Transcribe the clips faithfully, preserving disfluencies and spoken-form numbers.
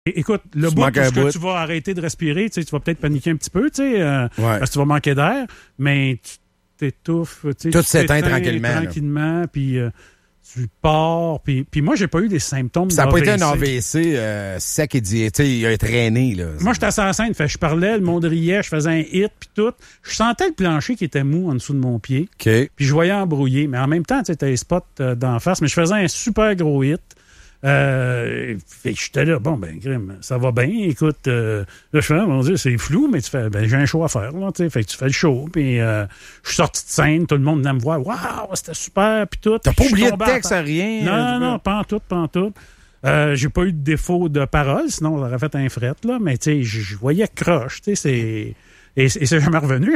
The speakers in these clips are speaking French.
Écoute, le tu bout où que bout. tu vas arrêter de respirer, tu vas peut-être paniquer un petit peu, tu sais, euh, ouais. parce que tu vas manquer d'air, mais tu t'étouffes, tu sais. Tout tu s'éteint tranquillement. Tranquillement, puis euh, tu pars, puis, puis moi, j'ai pas eu des symptômes Ça n'a pas été un A A V V C euh, sec et dit, tu sais, il a traîné, là. Moi, j'étais assez enceinte, fait, je parlais, le monde riait, je faisais un hit, puis tout. Je sentais le plancher qui était mou en dessous de mon pied, okay. puis je voyais embrouiller, mais en même temps, tu sais, t'as les spots euh, d'en face, mais je faisais un super gros hit. Euh, fait que j'étais là, bon, ben, crime, ça va bien, écoute, euh, là, je fais, mon Dieu, c'est flou, mais tu fais, ben, j'ai un show à faire, là, tu sais, fait que tu fais le show, puis euh, je suis sorti de scène, tout le monde venait me voir, waouh, c'était super, puis tout. T'as pas oublié de texte, à... rien? Non, non, non, pas en tout, pas en tout. Euh, j'ai pas eu de défaut de parole, sinon on aurait fait un fret, là, mais tu sais, je voyais croche, tu sais, c'est... Et, et c'est jamais revenu,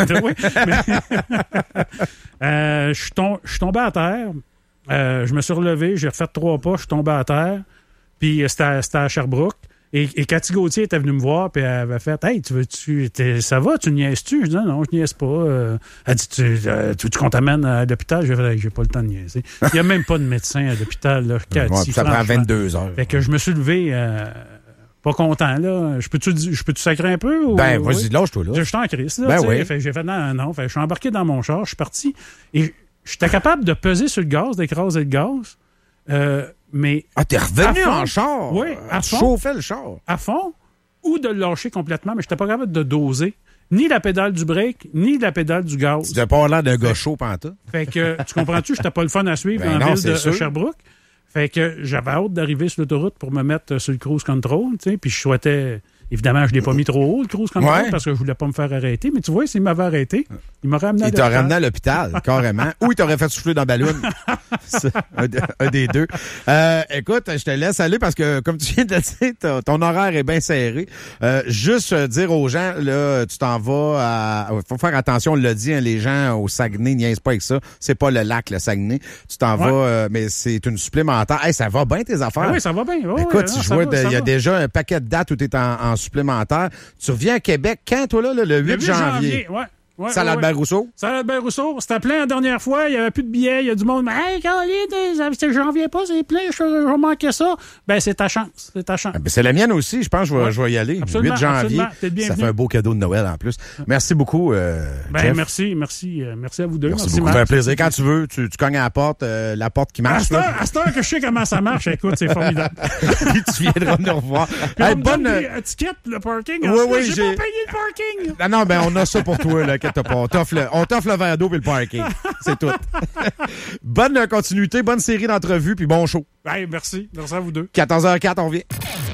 euh, je suis tom- tombé à terre. Euh, je me suis relevé, j'ai refait trois pas, je suis tombé à terre, puis c'était, c'était à Sherbrooke. Et, et Cathy Gauthier était venue me voir, puis elle avait fait « Hey, tu veux-tu, ça va, tu niaises-tu? » Je dis « Non, je niaise pas. Euh, » Elle dit « Tu, euh, tu, tu qu'on t'amène à l'hôpital? » J'ai fait « J'ai pas le temps de niaiser. » Il n'y a même pas de médecin à l'hôpital, là, Cathy. Ouais, ça prend vingt-deux heures. Fait que je me suis levé... Euh, pas content, là. Je peux-tu, je peux-tu sacrer un peu? Ou, ben, vas-y, oui? lâche-toi, là. Je suis en crise, là. Ben oui. Fait, j'ai fait non, non. Fait, je suis embarqué dans mon char, je suis parti. Et j'étais capable de peser sur le gaz, d'écraser le gaz. Euh, mais. Ah, t'es revenu fond, en char? Oui, à fond. Chauffais le char. À fond, ou de le lâcher complètement, mais j'étais pas capable de doser. Ni la pédale du break, ni la pédale du gaz. Tu devais pas avoir l'air d'un gars chaud pantoute. Fait que, tu comprends-tu? J'étais pas le fun à suivre ben en non, ville de sûr. Sherbrooke. Fait que j'avais hâte d'arriver sur l'autoroute pour me mettre sur le cruise control, tu sais, puis je souhaitais... Évidemment, je l'ai pas mis trop haut, le cruise control, ouais. parce que je voulais pas me faire arrêter. Mais tu vois, s'il m'avait arrêté, il m'aurait amené à l'hôpital. Il t'aurait ramené à l'hôpital, carrément. Ou il t'aurait fait souffler dans le ballon. un, un des deux. Euh, écoute, je te laisse aller parce que, comme tu viens de le dire, ton, ton horaire est bien serré. Euh, juste dire aux gens, là, tu t'en vas à... faut faire attention, on l'a dit, hein, les gens au Saguenay niaisent pas avec ça. C'est pas le lac, le Saguenay. Tu t'en ouais. vas, euh, mais c'est une supplémentaire. Hey, ça va bien tes affaires? Ah oui, ça va bien. Oh, écoute, ouais, je vois, il y a déjà un paquet de dates où tu es en, en supplémentaire. Tu reviens à Québec quand, toi, là, le, le huit janvier? Ouais. Ouais, Salle ouais, Albert Rousseau? Salle Albert Rousseau. C'était plein la dernière fois. Il n'y avait plus de billets. Il y a du monde. Hey, Caroline, j'en viens pas, c'est plein. Je, je manquais ça. Ben, c'est ta chance. C'est ta chance. Ah, ben, c'est la mienne aussi. Je pense que je vais, ouais. je vais y aller. Absolument, huit janvier. Ça fait un beau cadeau de Noël en plus. Merci beaucoup, euh, ben, Jeff. merci, merci. Euh, merci à vous deux. Merci, merci beaucoup. Ça fait un plaisir. Quand tu veux, tu, tu cognes à la porte, euh, la porte qui marche. À cette heure que je sais comment ça marche, écoute, c'est formidable. Puis tu viendras nous revoir. Puis hey, on bonne me étiquette, le parking. Oui, oui, j'ai, j'ai pas payé le parking. Ah non, ben, on a ça pour toi, là, inquiète pas. On t'offre le, on t'offre le verre d'eau et le parking. C'est tout. Bonne continuité, bonne série d'entrevues, puis bon show. Hey, merci. Merci à vous deux. quatorze heures quatre, on revient.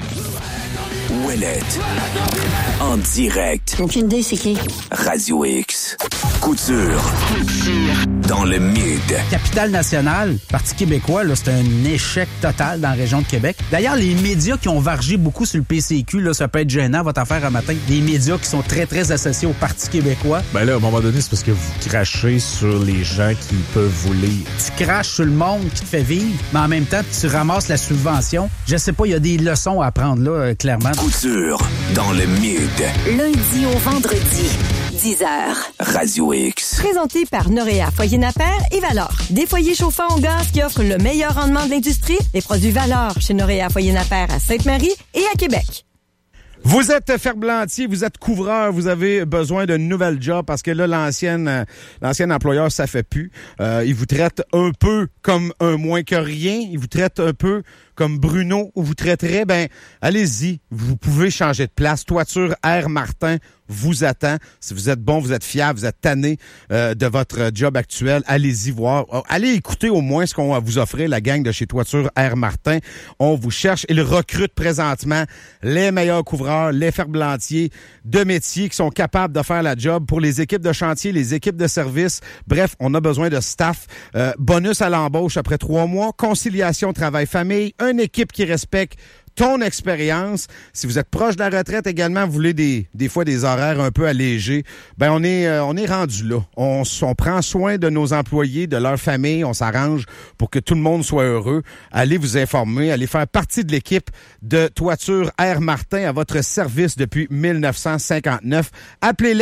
Ouellette. En direct. Aucune idée, c'est qui? Radio X. Couture. Couture. Dans le mid. Capitale nationale, Parti québécois, là, c'est un échec total dans la région de Québec. D'ailleurs, les médias qui ont vargé beaucoup sur le P C Q, là, ça peut être gênant, votre affaire un matin. Les médias qui sont très, très associés au Parti québécois. Ben là, à un moment donné, c'est parce que vous crachez sur les gens qui peuvent vous lire. Tu craches sur le monde qui te fait vivre, mais en même temps, tu ramasses la subvention. Je sais pas, il y a des leçons à apprendre, là, euh, clairement. Couture. Dans le mid. Lundi au vendredi, dix heures. Radio X. Présenté par Noréa Foyer Napper et Valor. Des foyers chauffants au gaz qui offrent le meilleur rendement de l'industrie. Des produits Valor chez Noréa Foyer Napper à Sainte-Marie et à Québec. Vous êtes ferblantier, vous êtes couvreur, vous avez besoin d'un nouvel job parce que là, l'ancienne, euh, l'ancien employeur, ça fait plus. Euh, il vous traite un peu comme un moins que rien. Il vous traite un peu comme Bruno vous traiterait. Ben, allez-y, vous pouvez changer de place. Toiture Air Martin vous attend. Si vous êtes bon, vous êtes fiable, vous êtes tanné euh, de votre job actuel, allez-y voir. Allez écouter au moins ce qu'on va vous offrir, la gang de chez Toiture Air Martin. On vous cherche. Ils recrutent présentement les meilleurs couvreurs, les ferblantiers de métier qui sont capables de faire la job pour les équipes de chantier, les équipes de service. Bref, on a besoin de staff. Euh, bonus à l'embauche après trois mois. Conciliation travail-famille. Une équipe qui respecte ton expérience. Si vous êtes proche de la retraite également, vous voulez des, des fois des horaires un peu allégés, ben on est, euh, on est rendu là. On, on prend soin de nos employés, de leur famille, on s'arrange pour que tout le monde soit heureux. Allez vous informer, allez faire partie de l'équipe de Toiture Air Martin à votre service depuis mille neuf cent cinquante-neuf. Appelez-les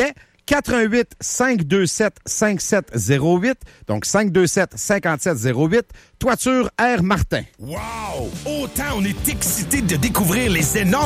quatre un huit, cinq deux sept, cinq sept zéro huit. Donc, cinq deux sept, cinq sept zéro huit. Toiture R. Martin. Wow! Autant on est excité de découvrir les énormes